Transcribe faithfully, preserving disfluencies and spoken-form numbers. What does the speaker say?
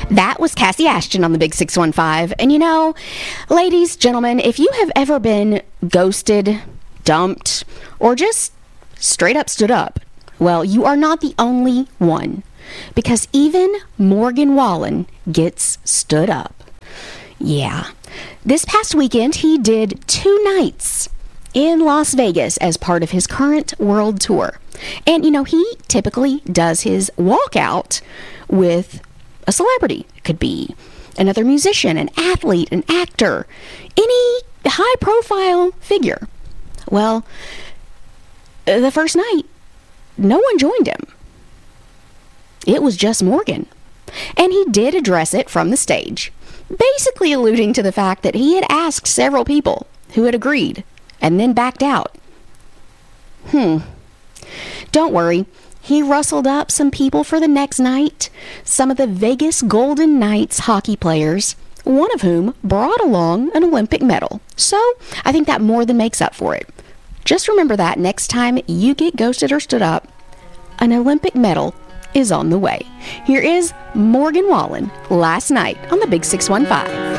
That was Cassie Ashton on the Big six one five. And you know, ladies, gentlemen, if you have ever been ghosted, dumped, or just straight up stood up, well, you are not the only one. Because even Morgan Wallen gets stood up. Yeah. This past weekend, he did two nights in Las Vegas as part of his current world tour. And, you know, he typically does his walkout with a celebrity. It could be another musician, an athlete, an actor, any high-profile figure. Well, the first night, no one joined him. It was just Morgan. And he did address it from the stage, basically alluding to the fact that he had asked several people who had agreed and then backed out. Hmm. Don't worry. He rustled up some people for the next night, some of the Vegas Golden Knights hockey players, one of whom brought along an Olympic medal. So I think that more than makes up for it. Just remember that next time you get ghosted or stood up, an Olympic medal is on the way. Here is Morgan Wallen, Last Night on the Big six one five.